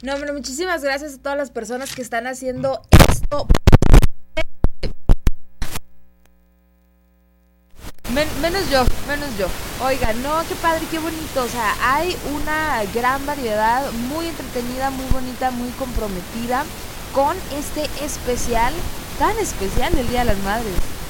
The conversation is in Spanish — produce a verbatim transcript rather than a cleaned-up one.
No, hombre, muchísimas gracias a todas las personas que están haciendo esto. Men- menos yo, menos yo. Oigan, no, qué padre, qué bonito. O sea, hay una gran variedad, muy entretenida, muy bonita, muy comprometida con este especial, tan especial del Día de las Madres.